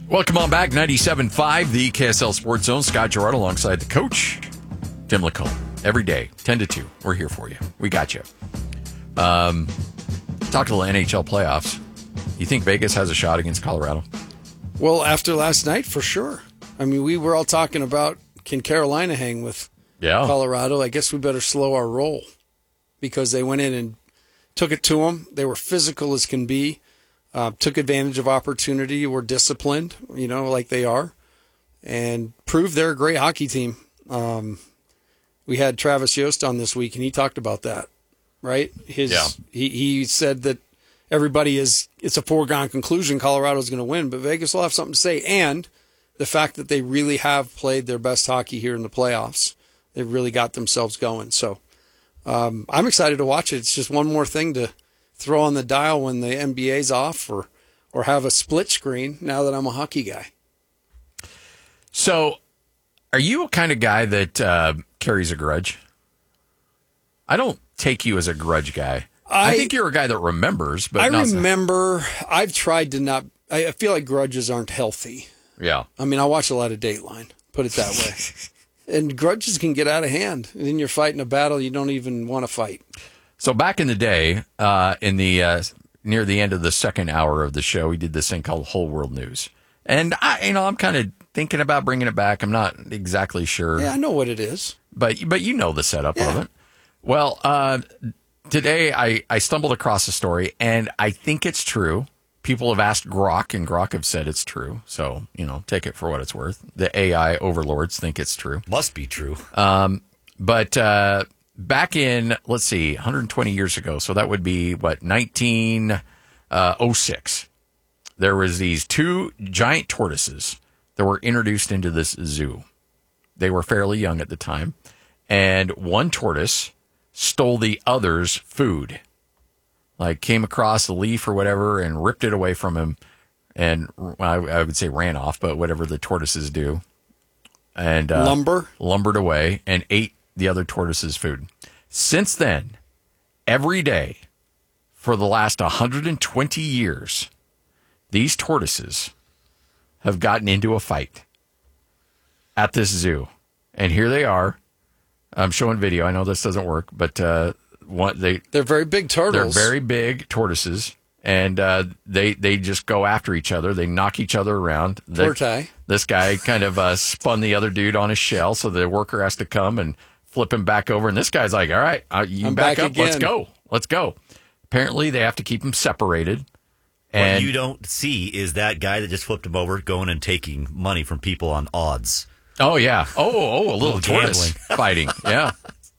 Welcome on back, 97.5, the KSL Sports Zone. Scott Gerard alongside the coach, Tim Lacombe. Every day, 10 to 2. We're here for you. We got you. Talk to the NHL playoffs. You think Vegas has a shot against Colorado? Well, after last night, for sure. I mean, we were all talking about, can Carolina hang with Colorado? I guess we better slow our roll because they went in and took it to them. They were physical as can be, took advantage of opportunity, were disciplined, like they are, and proved they're a great hockey team. We had Travis Yost on this week, and he talked about that, right? He said that it's a foregone conclusion Colorado's going to win, but Vegas will have something to say. And the fact that they really have played their best hockey here in the playoffs, they've really got themselves going. So I'm excited to watch it. It's just one more thing to throw on the dial when the NBA's off or have a split screen now that I'm a hockey guy. So are you a kind of guy that carries a grudge? I don't take you as a grudge guy. I think you're a guy that remembers, but remember. I've tried to not. I feel like grudges aren't healthy. Yeah. I mean, I watch a lot of Dateline, put it that way. And grudges can get out of hand. And then you're fighting a battle you don't even want to fight. So back in the day, near the end of the second hour of the show, we did this thing called Whole World News. And I'm kind of thinking about bringing it back. I'm not exactly sure. Yeah, I know what it is. But you know the setup of it. Well, today I stumbled across a story, and I think it's true. People have asked Grok, and Grok have said it's true. So, take it for what it's worth. The AI overlords think it's true. Must be true. But back in, 120 years ago, so that would be, 1906, there was these two giant tortoises that were introduced into this zoo. They were fairly young at the time, and one tortoise stole the other's food, came across the leaf or whatever and ripped it away from him, and I would say ran off, but whatever the tortoises do, and lumbered away and ate the other tortoise's food. Since then, every day for the last 120 years, these tortoises have gotten into a fight at this zoo, and here they are. I'm showing video. I know this doesn't work, but they're very big turtles. They're very big tortoises, and they just go after each other. They knock each other around. This guy kind of spun the other dude on his shell, so the worker has to come and flip him back over. And this guy's like, "All right, you back up. Again. Let's go." Apparently, they have to keep them separated. And what you don't see is that guy that just flipped him over going and taking money from people on odds. Oh, yeah. Oh, a little tortoise fighting. Yeah.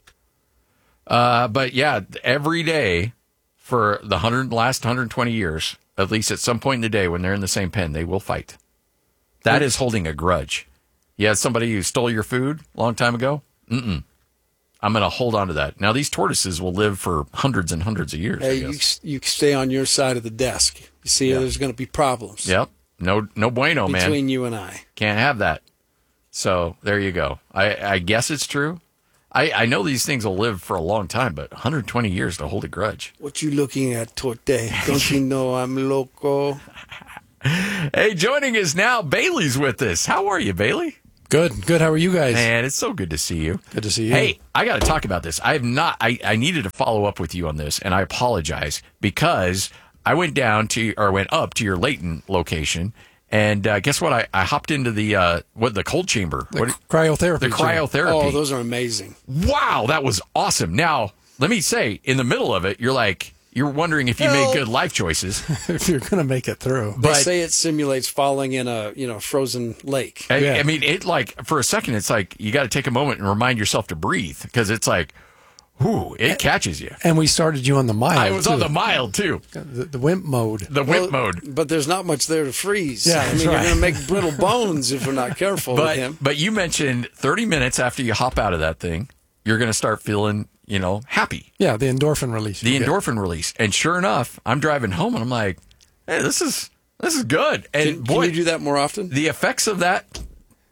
But, yeah, every day for the last 120 years, at least at some point in the day when they're in the same pen, they will fight. That is holding a grudge. You had somebody who stole your food a long time ago? I'm going to hold on to that. Now, these tortoises will live for hundreds and hundreds of years. Hey, you stay on your side of the desk. You see, there's going to be problems. Yep. No bueno, man. Between you and I. Can't have that. So there you go. I guess it's true. I know these things will live for a long time, but 120 years to hold a grudge. What you looking at, Torte? Don't you know I'm loco? Hey, joining us now, Bailey's with us. How are you, Bailey? Good. How are you guys? Man, it's so good to see you. Good to see you. Hey, I got to talk about this. I needed to follow up with you on this, and I apologize because I went up to your Layton location. And guess what? I hopped into the cold chamber. Cryotherapy. The cryotherapy. Oh, those are amazing. Wow, that was awesome. Now, let me say, in the middle of it, you're wondering if you made good life choices. If you're going to make it through. They say it simulates falling in a frozen lake. I mean, for a second, it's like you got to take a moment and remind yourself to breathe because it's like, ooh, it catches you. And we started you on the mild. I was on the mild, too. The WIMP mode. WIMP mode. But there's not much there to freeze. Yeah, I mean, you're going to make brittle bones if we're not careful with him. But you mentioned 30 minutes after you hop out of that thing, you're going to start feeling, happy. Yeah, the endorphin release. Endorphin release. And sure enough, I'm driving home and I'm like, hey, this is good. And can you do that more often? The effects of that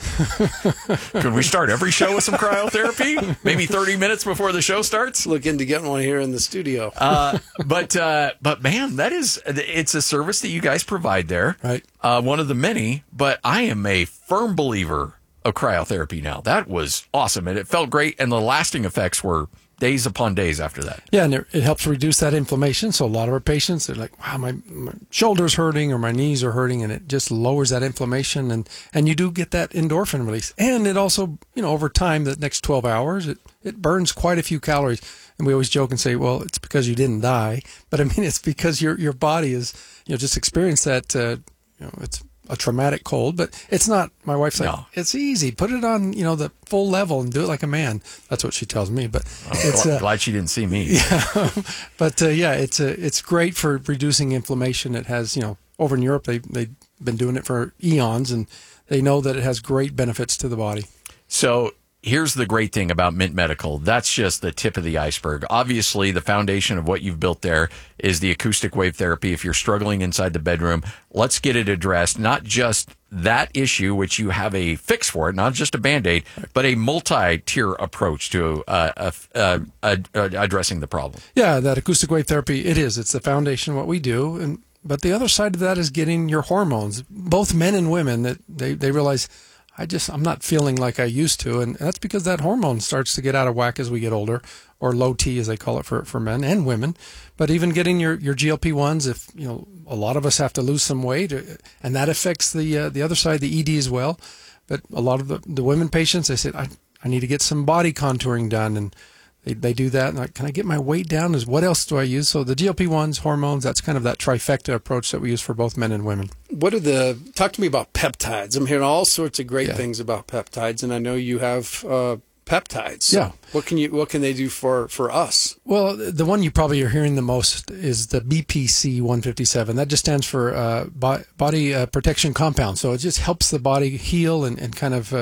Could we start every show with some cryotherapy? Maybe 30 minutes before the show starts? Look into getting one here in the studio. But man, it's a service that you guys provide there. Right. One of the many, but I am a firm believer of cryotherapy now. That was awesome, and it felt great, and the lasting effects were days upon days after that. Yeah, and it helps reduce that inflammation. So a lot of our patients, they're like, wow, my shoulder's hurting or my knees are hurting, and it just lowers that inflammation, and you do get that endorphin release. And it also, over time, the next 12 hours, it burns quite a few calories. And we always joke and say, well, it's because you didn't die. But I mean, it's because your body is, just experienced that, it's a traumatic cold, but it's not. My wife's like, no. It's easy. Put it on, the full level and do it like a man. That's what she tells me. But it's glad she didn't see me. Yeah, but it's great for reducing inflammation. It has, over in Europe they've been doing it for eons, and they know that it has great benefits to the body. So here's the great thing about Mint Medical. That's just the tip of the iceberg. Obviously, the foundation of what you've built there is the acoustic wave therapy. If you're struggling inside the bedroom, let's get it addressed. Not just that issue, which you have a fix for it, not just a Band-Aid, but a multi-tier approach to addressing the problem. Yeah, that acoustic wave therapy, it's the foundation of what we do. But the other side of that is getting your hormones. Both men and women, that they realize, I'm not feeling like I used to. And that's because that hormone starts to get out of whack as we get older, or low T as they call it for men and women. But even getting your GLP-1s, if, a lot of us have to lose some weight, and that affects the other side, the ED as well. But a lot of the women patients, they said, I need to get some body contouring done. And they do that. And like, can I get my weight down? What else do I use? So the GLP-1s, hormones, that's kind of that trifecta approach that we use for both men and women. Talk to me about peptides. I'm hearing all sorts of great things about peptides, and I know you have peptides. So yeah. What can they do for us? Well, the one you probably are hearing the most is the BPC 157. That just stands for body protection compound. So it just helps the body heal and kind of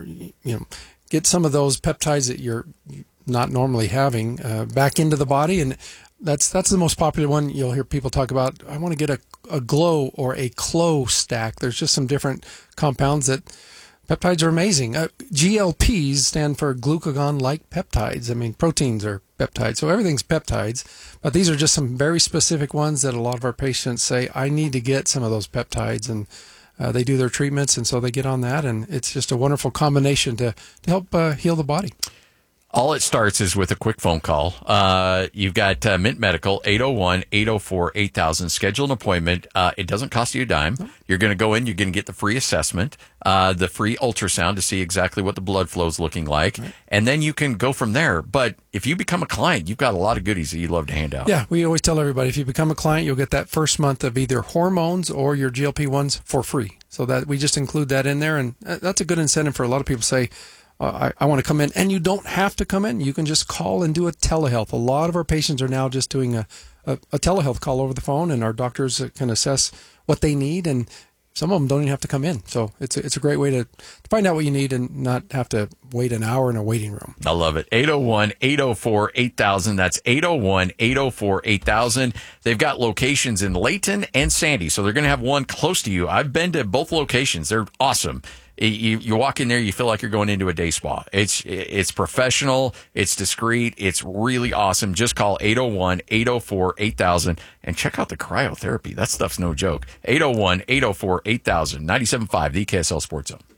get some of those peptides that you're not normally having back into the body. And that's the most popular one. You'll hear people talk about, I want to get a glow or a clo stack. There's just some different compounds that peptides are amazing. GLPs stand for glucagon-like peptides. I mean, proteins are peptides, so everything's peptides. But these are just some very specific ones that a lot of our patients say, I need to get some of those peptides. And they do their treatments, and so they get on that. And it's just a wonderful combination to help heal the body. All it starts is with a quick phone call. You've got Mint Medical, 801-804-8000. Schedule an appointment. It doesn't cost you a dime. You're going to go in. You're going to get the free assessment, the free ultrasound to see exactly what the blood flow is looking like. Right. And then you can go from there. But if you become a client, you've got a lot of goodies that you'd love to hand out. Yeah, we always tell everybody, if you become a client, you'll get that first month of either hormones or your GLP-1s for free. So that we just include that in there. And that's a good incentive for a lot of people to say, I want to come in, and you don't have to come in. You can just call and do a telehealth. A lot of our patients are now just doing a telehealth call over the phone, and our doctors can assess what they need, and some of them don't even have to come in. So it's a great way to find out what you need and not have to wait an hour in a waiting room. I love it. 801-804-8000. That's 801-804-8000. They've got locations in Layton and Sandy, so they're going to have one close to you. I've been to both locations. They're awesome. You walk in there, you feel like you're going into a day spa. It's professional, it's discreet, it's really awesome. Just call 801-804-8000 and check out the cryotherapy. That stuff's no joke. 801-804-8000. 97.5, the KSL Sports Zone.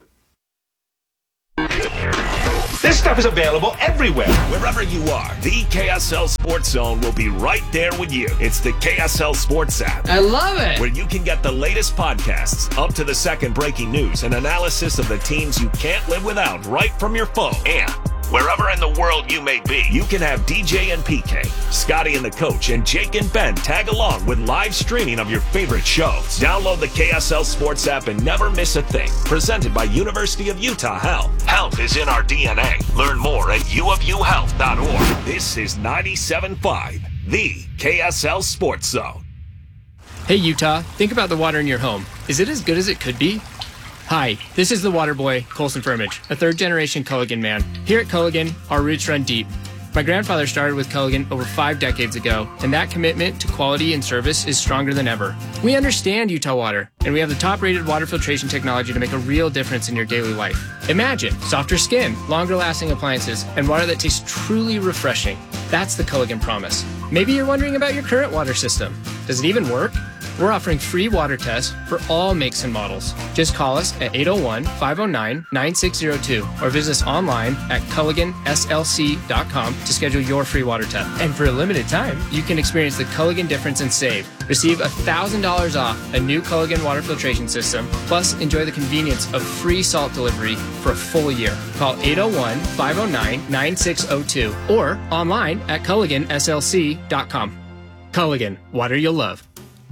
This stuff is available everywhere. Wherever you are, the KSL Sports Zone will be right there with you. It's the KSL Sports app. I love it. Where you can get the latest podcasts, up to the second breaking news, and analysis of the teams you can't live without right from your phone. And wherever in the world you may be, you can have DJ and PK, Scotty and the Coach, and Jake and Ben tag along with live streaming of your favorite shows. Download the KSL Sports app and never miss a thing. Presented by University of Utah Health. Health is in our DNA. Learn more at uofuhealth.org. This is 97.5, the KSL Sports Zone. Hey Utah, think about the water in your home. Is it as good as it could be? Hi, this is the water boy, Colson Firmage, a third-generation Culligan man. Here at Culligan, our roots run deep. My grandfather started with Culligan over 5 decades ago, and that commitment to quality and service is stronger than ever. We understand Utah Water, and we have the top-rated water filtration technology to make a real difference in your daily life. Imagine softer skin, longer-lasting appliances, and water that tastes truly refreshing. That's the Culligan promise. Maybe you're wondering about your current water system. Does it even work? We're offering free water tests for all makes and models. Just call us at 801-509-9602 or visit us online at culliganslc.com to schedule your free water test. And for a limited time, you can experience the Culligan difference and save. Receive $1,000 off a new Culligan water filtration system, plus enjoy the convenience of free salt delivery for a full year. Call 801-509-9602 or online at culliganslc.com. Culligan, water you'll love.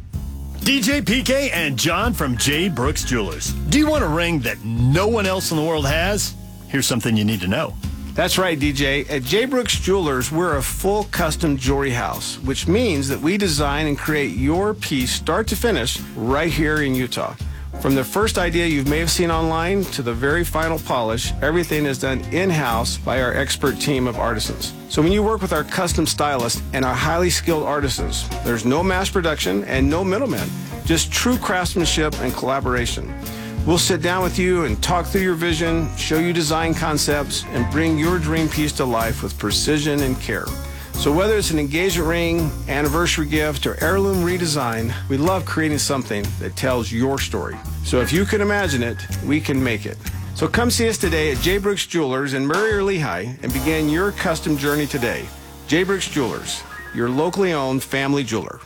DJ PK and John from J. Brooks Jewelers. Do you want a ring that no one else in the world has? Here's something you need to know. That's right, DJ. At J. Brooks Jewelers, we're a full custom jewelry house, which means that we design and create your piece start to finish right here in Utah. From the first idea you may have seen online to the very final polish, everything is done in-house by our expert team of artisans. So when you work with our custom stylists and our highly skilled artisans, there's no mass production and no middlemen, just true craftsmanship and collaboration. We'll sit down with you and talk through your vision, show you design concepts, and bring your dream piece to life with precision and care. So whether it's an engagement ring, anniversary gift, or heirloom redesign, we love creating something that tells your story. So if you can imagine it, we can make it. So come see us today at J. Brooks Jewelers in Murray or Lehigh and begin your custom journey today. J. Brooks Jewelers, your locally owned family jeweler.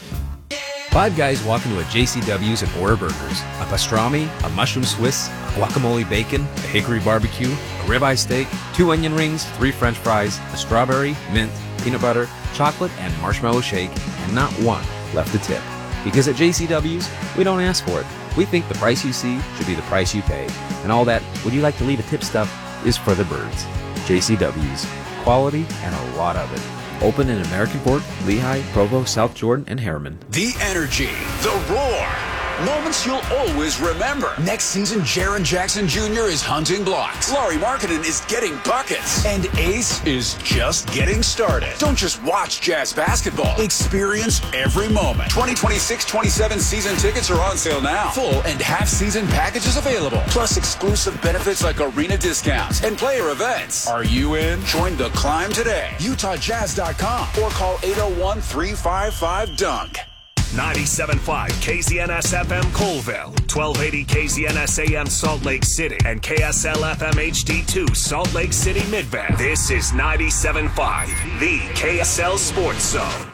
5 guys walk into a JCW's and order burgers, a pastrami, a mushroom Swiss, a guacamole bacon, a hickory barbecue, a ribeye steak, 2 onion rings, 3 French fries, a strawberry, mint, peanut butter, chocolate, and marshmallow shake, and not one left to tip. Because at JCW's, we don't ask for it. We think the price you see should be the price you pay. And all that, would you like to leave a tip stuff, is for the birds. JCW's. Quality and a lot of it. Open in American Fork, Lehigh, Provo, South Jordan, and Harriman. The energy, the roar, moments you'll always remember. Next season, Jaren Jackson Jr. is hunting blocks. Laurie Markkinen is getting buckets. And Ace is just getting started. Don't just watch Jazz basketball. Experience every moment. 2026-27 season tickets are on sale now. Full and half-season packages available. Plus exclusive benefits like arena discounts and player events. Are you in? Join the climb today. UtahJazz.com or call 801-355-DUNK. 97.5 KZNS FM Colville, 1280 KZNS AM Salt Lake City, and KSL FM HD2 Salt Lake City Midvale. This is 97.5, the KSL Sports Zone.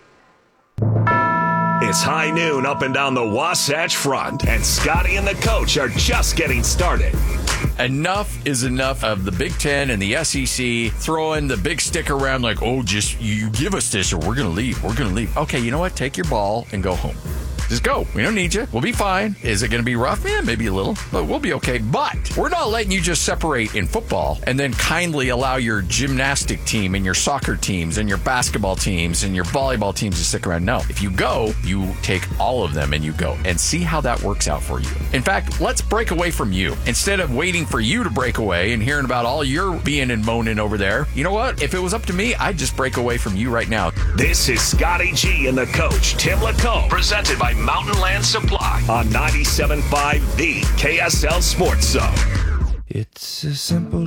It's high noon up and down the Wasatch Front, and Scotty and the coach are just getting started. Enough is enough of the Big Ten and the SEC throwing the big stick around like, oh, just you give us this or we're going to leave. We're going to leave. Okay, you know what? Take your ball and go home. Just go. We don't need you. We'll be fine. Is it going to be rough? Yeah, maybe a little, but we'll be okay. But we're not letting you just separate in football and then kindly allow your gymnastic team and your soccer teams and your basketball teams and your volleyball teams to stick around. No. If you go, you take all of them and you go and see how that works out for you. In fact, let's break away from you. Instead of waiting for you to break away and hearing about all your being and moaning over there, you know what? If it was up to me, I'd just break away from you right now. This is Scotty G and the coach, Tim Lacombe, presented by Mountain Land Supply on 97.5, the KSL Sports Zone. It's a simple